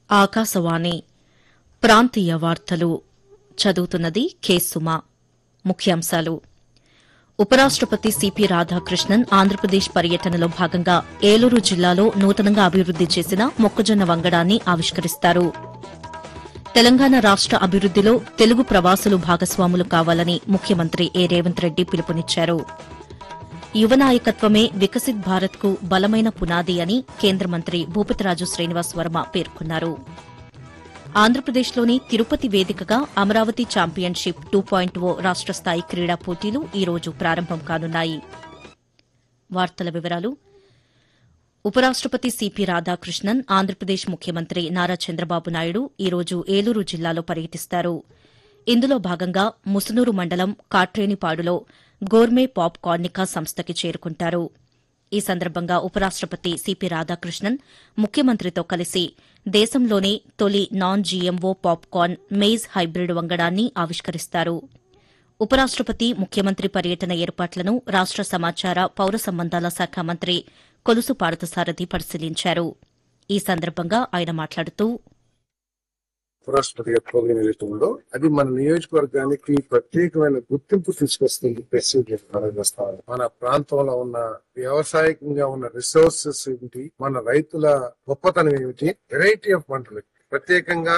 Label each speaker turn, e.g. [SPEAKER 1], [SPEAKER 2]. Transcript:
[SPEAKER 1] ఆకాశవాణి ప్రాంతీయ వార్తలు చదువుతున్నది కె సుమ. ముఖ్యాంశాలు. ఉపరాష్టపతి సిపి రాధాకృష్ణన్ ఆంధ్రప్రదేశ్ పర్యటనలో భాగంగా ఏలూరు జిల్లాలో నూతనంగా అభివృద్ది చేసిన మొక్కజొన్న వంగడాన్ని ఆవిష్కరిస్తారు. తెలంగాణ రాష్ట అభివృద్దిలో తెలుగు ప్రవాసులు భాగస్వాములు కావాలని ముఖ్యమంత్రి ఏ రేవంత్ రెడ్డి పిలుపునిచ్చారు. యువ నాయకత్వమే వికసిత్ భారత్కు బలమైన పునాది అని కేంద్ర మంత్రి భూపతిరాజు శ్రీనివాస్ వర్మ పేర్కొన్నారు. ఆంధ్రప్రదేశ్లోని తిరుపతి వేదికగా అమరావతి ఛాంపియన్షిప్ 2.0 రాష్ట స్థాయి క్రీడా పోటీలు ఈ రోజు ప్రారంభం కానున్నాయి. వార్తల వివరాలు. ఉపరాష్టపతి సిపి రాధాకృష్ణన్ ఆంధ్రప్రదేశ్ ముఖ్యమంత్రి నారా చంద్రబాబు నాయుడు ఈ రోజు ఏలూరు జిల్లాలో పర్యటిస్తారు. ఇందులో భాగంగా ముసునూరు మండలం కాట్రేనిపాడులో గోర్మే పాప్ కార్నికా సంస్థకి చేరుకుంటారు. ఈ సందర్భంగా ఉపరాష్టపతి సిపి రాధాకృష్ణన్ ముఖ్యమంత్రితో కలిసి దేశంలోనే తొలి non GMO popcorn maize hybrid వంగడాన్ని ఆవిష్కరిస్తారు. ఉపరాష్టపతి ముఖ్యమంత్రి పర్యటన ఏర్పాట్లను రాష్ట సమాచార పౌర సంబంధాల శాఖ మంత్రి కొలుసు పార్థసారథి పరిశీలించారు. ఈ సందర్భంగా ఆయన మాట్లాడుతూ,
[SPEAKER 2] ఉపరాష్ట్రపతి ప్రోగ్రాం ఏదైతే ఉందో అది మన నియోజకవర్గానికి ప్రత్యేకమైన గుర్తింపు తీసుకొస్తుంది. మన ప్రాంతంలో ఉన్న వ్యవసాయకంగా ఉన్న రిసోర్సెస్ ఏమిటి, మన రైతుల గొప్పతనం ఏమిటి, వెరైటీ ఆఫ్ పంటలు ప్రత్యేకంగా